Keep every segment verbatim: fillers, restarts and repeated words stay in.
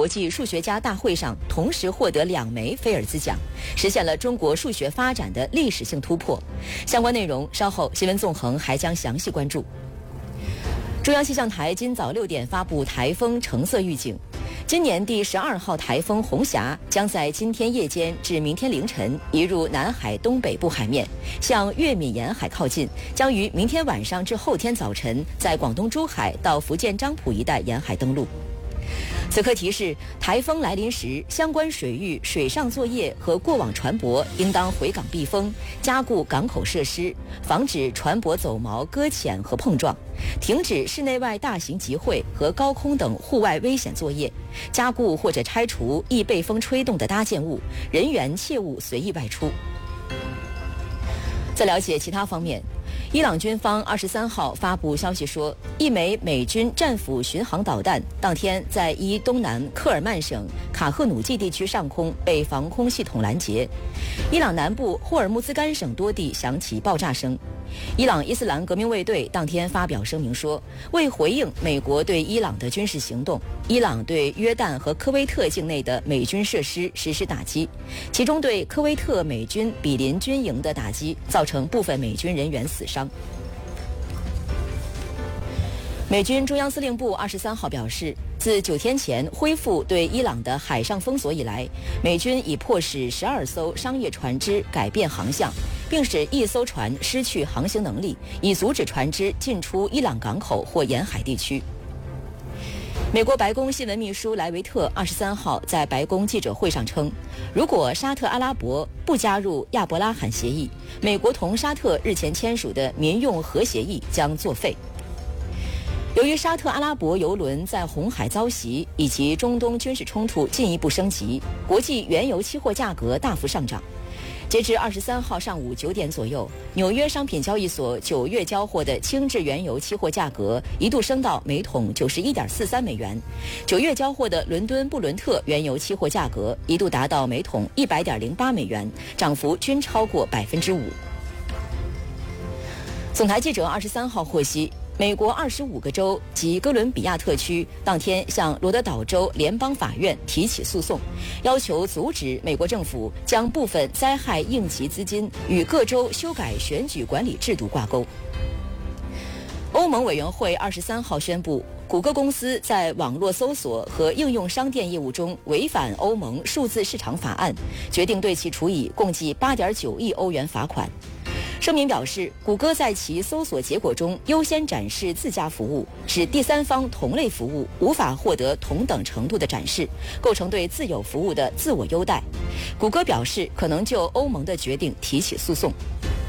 国际数学家大会上同时获得两枚菲尔兹奖，实现了中国数学发展的历史性突破。相关内容稍后新闻纵横还将详细关注。中央气象台今早六点发布台风橙色预警，今年第十二号台风红霞将在今天夜间至明天凌晨移入南海东北部海面，向粤闽沿海靠近，将于明天晚上至后天早晨在广东珠海到福建漳浦一带沿海登陆。此刻提示，台风来临时，相关水域水上作业和过往船舶应当回港避风，加固港口设施，防止船舶走锚、搁浅和碰撞，停止室内外大型集会和高空等户外危险作业，加固或者拆除易被风吹动的搭建物，人员切勿随意外出。再了解其他方面，伊朗军方二十三号发布消息说，一枚美军战斧巡航导弹当天在伊东南科尔曼省卡赫努季地区上空被防空系统拦截。伊朗南部霍尔木兹干省多地响起爆炸声。伊朗伊斯兰革命卫队当天发表声明说，为回应美国对伊朗的军事行动，伊朗对约旦和科威特境内的美军设施实施打击，其中对科威特美军比邻军营的打击造成部分美军人员死伤。美军中央司令部二十三号表示，自九天前恢复对伊朗的海上封锁以来，美军已迫使十二艘商业船只改变航向，并使一艘船失去航行能力，以阻止船只进出伊朗港口或沿海地区。美国白宫新闻秘书莱维特二十三号在白宫记者会上称，如果沙特阿拉伯不加入亚伯拉罕协议，美国同沙特日前签署的民用核协议将作废。由于沙特阿拉伯油轮在红海遭袭，以及中东军事冲突进一步升级，国际原油期货价格大幅上涨。截至二十三号上午九点左右，纽约商品交易所九月交货的轻质原油期货价格一度升到每桶九十一点四三美元，九月交货的伦敦布伦特原油期货价格一度达到每桶一百点零八美元，涨幅均超过百分之五。总台记者二十三号获悉，美国二十五个州及哥伦比亚特区当天向罗德岛州联邦法院提起诉讼，要求阻止美国政府将部分灾害应急资金与各州修改选举管理制度挂钩。欧盟委员会二十三号宣布，谷歌公司在网络搜索和应用商店业务中违反欧盟数字市场法案，决定对其处以共计八点九亿欧元罚款。声明表示，谷歌在其搜索结果中优先展示自家服务，使第三方同类服务无法获得同等程度的展示，构成对自有服务的自我优待。谷歌表示可能就欧盟的决定提起诉讼。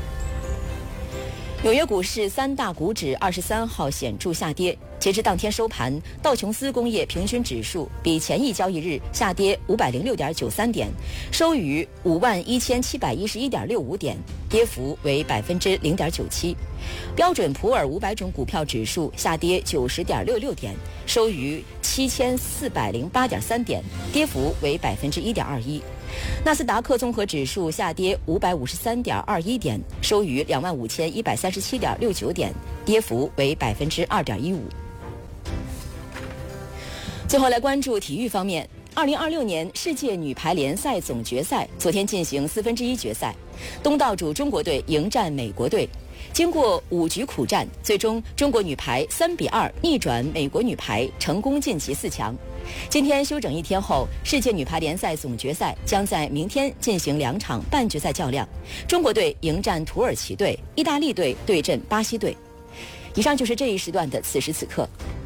纽约股市三大股指二十三号显著下跌，截至当天收盘，道琼斯工业平均指数比前一交易日下跌五百零六点九三点，收于五万一千七百一十一点六五点，跌幅为百分之零点九七。标准普尔五百种股票指数下跌九十点六六点，收于七千四百零八点三点，跌幅为百分之一点二一。纳斯达克综合指数下跌五百五十三点二一点，收于两万五千一百三十七点六九点，跌幅为百分之二点一五。最后来关注体育方面，二零二六年世界女排联赛总决赛昨天进行四分之一决赛，东道主中国队迎战美国队。经过五局苦战，最终中国女排三比二逆转美国女排，成功晋级四强。今天休整一天后，世界女排联赛总决赛将在明天进行两场半决赛较量，中国队迎战土耳其队，意大利队对阵巴西队。以上就是这一时段的此时此刻。